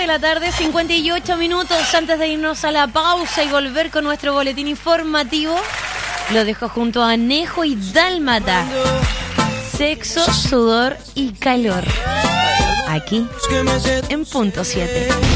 de la tarde, 58 minutos antes de irnos a la pausa y volver con nuestro boletín informativo. Lo dejo junto a Nejo y Dálmata. Sexo, sudor y calor. Aquí, en punto 7.